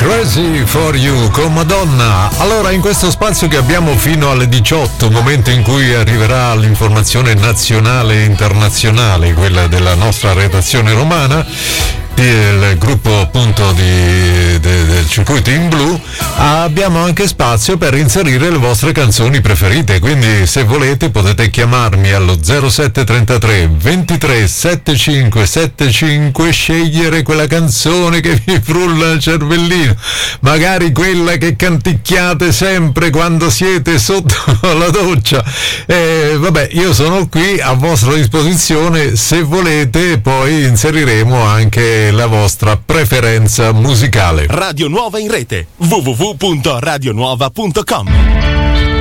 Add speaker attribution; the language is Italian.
Speaker 1: Crazy for You con Madonna. Allora, in questo spazio che abbiamo fino alle 18, momento in cui arriverà l'informazione nazionale e internazionale, quella della nostra redazione romana, del gruppo appunto del circuito in blu, abbiamo anche spazio per inserire le vostre canzoni preferite, quindi se volete potete chiamarmi allo 0733 23 75 75, scegliere quella canzone che vi frulla il cervellino, magari quella che canticchiate sempre quando siete sotto la doccia. Vabbè, io sono qui a vostra disposizione, se volete poi inseriremo anche la vostra preferenza musicale.
Speaker 2: Radio Nuova in rete www.radionuova.com